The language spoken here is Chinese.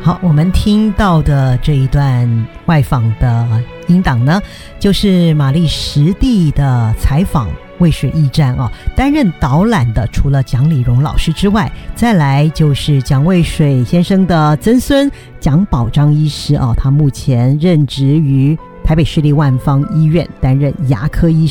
好，我们听到的这一段外访的音档呢，就是玛丽实地的采访渭水驿站哦。担任导览的除了蒋理荣老师之外，再来就是蒋渭水先生的曾孙蒋宝章医师哦，他目前任职于台北市立万芳医院担任牙科医